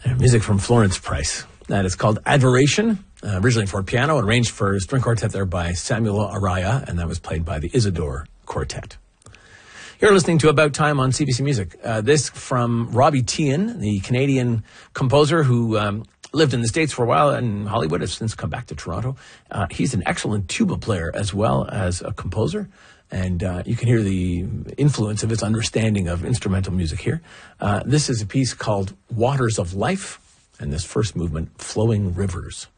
Music from Florence Price. That is called Admiration, originally for piano, arranged for string quartet there by Samuel Araya, and that was played by the Isidore Quartet. You're listening to About Time on CBC Music. This from Robbie Tian, the Canadian composer who lived in the States for a while in Hollywood, has since come back to Toronto. He's an excellent tuba player as well as a composer, and you can hear the influence of his understanding of instrumental music here. This is a piece called Waters of Life, and this first movement, Flowing Rivers.